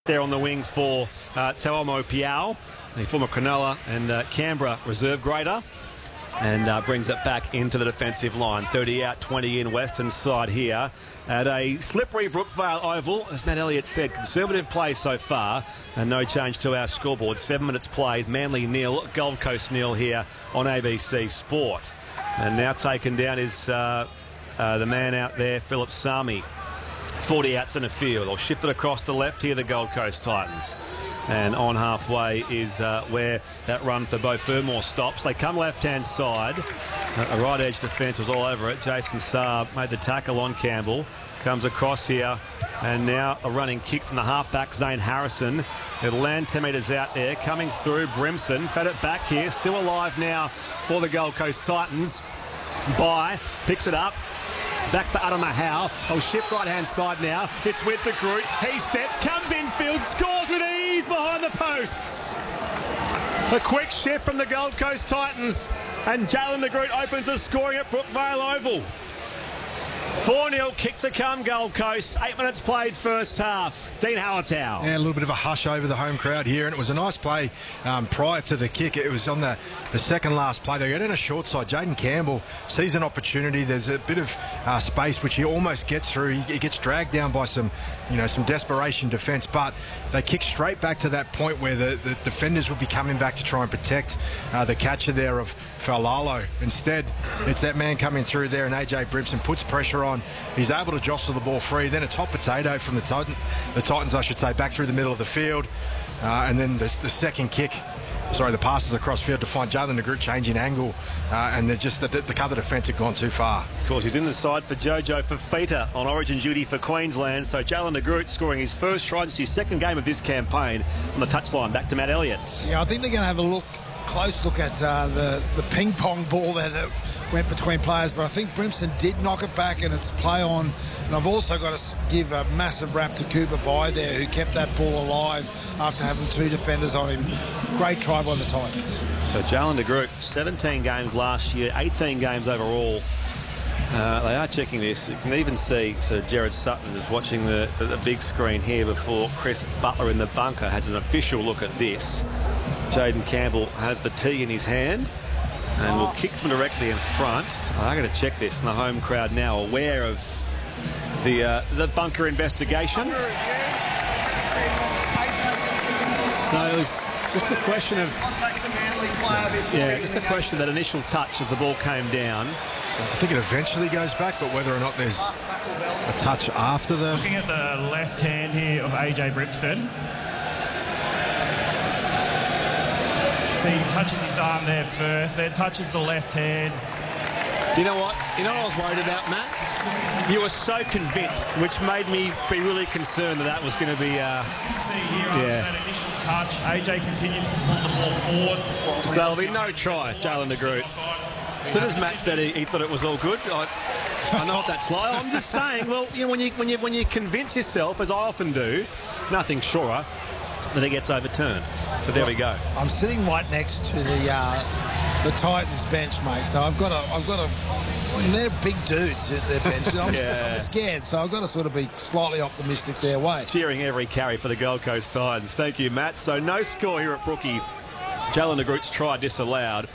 There on the wing for Tauamo Piao, the former Cronulla and Canberra reserve grader, and brings it back into the defensive line. 30 out, 20 in, western side here at a slippery Brookvale Oval. As Matt Elliott said, conservative play so far and no change to our scoreboard. 7 minutes played, Manly 0, Gold Coast 0 here on ABC Sport. And now taken down is the man out there, Philip Sami. 40 out centre field, or shifted across the left here, the Gold Coast Titans. And on halfway is where that run for Beau Fermor stops. They come left-hand side. A right edge defence was all over it. Jason Saab made the tackle on Campbell. Comes across here, and now a running kick from the halfback, Zane Harrison. It'll land 10 metres out there. Coming through, Brimson. Fed it back here. Still alive now for the Gold Coast Titans. By picks it up. Back for Adama Howe. Oh, shift right-hand side now. It's with the Groot. He steps, comes infield, scores with ease behind the posts. A quick shift from the Gold Coast Titans, and Jalen de Groot opens the scoring at Brookvale Oval. 4-0 kick to come, Gold Coast. 8 minutes played first half. Dean Hallertau. Yeah, a little bit of a hush over the home crowd here, and it was a nice play prior to the kick. It was on the second last play. They get in a short side. Jaden Campbell sees an opportunity. There's a bit of space which he almost gets through. He gets dragged down by some desperation defence, but they kick straight back to that point where the defenders would be coming back to try and protect the catcher there of Faulalo. Instead, it's that man coming through there, and AJ Brimson puts pressure on. He's able to jostle the ball free. Then a top potato from the Titans, I should say, back through the middle of the field. And then the second kick, the passes across field to find Jalen de Groot changing angle. And they're just the cover defence had gone too far. Of course, he's in the side for Jojo Fifita on origin duty for Queensland. So Jalen de Groot scoring his first try, it's his second game of this campaign on the touchline. Back to Matt Elliott. Yeah, I think they're going to have a close look at the ping pong ball there that went between players, but I think Brimson did knock it back, and it's play on. And I've also got to give a massive rap to Cooper By there, who kept that ball alive after having 2 defenders on him. Great try by the Titans. So Jalen de Groot, 17 games last year, 18 games overall. They are checking this. You can even see Jared Sutton is watching the big screen here before Chris Butler in the bunker has an official look at this. Jaden Campbell has the tee in his hand and will kick from directly in front. I'm going to check this, and the home crowd now aware of the bunker investigation. So it was just a question of that initial touch as the ball came down. I think it eventually goes back, but whether or not there's a touch after the... Looking at the left hand here of AJ Brimson. See, he touches his arm there first, then touches the left hand. You know what? You know what I was worried about, Matt? You were so convinced, which made me be really concerned that was going to be... That initial touch, AJ continues to pull the ball forward. So there'll be no try, Jalen de Groot. As soon as Matt said he thought it was all good, I know what that's like. I'm just saying, well, when you convince yourself, as I often do, nothing surer, that it gets overturned. So there we go. I'm sitting right next to the Titans bench, mate. So I've got to. They're big dudes at their bench. I'm scared, so I've got to sort of be slightly optimistic their way. Cheering every carry for the Gold Coast Titans. Thank you, Matt. So no score here at Brookie. Jalen de Groot's try disallowed.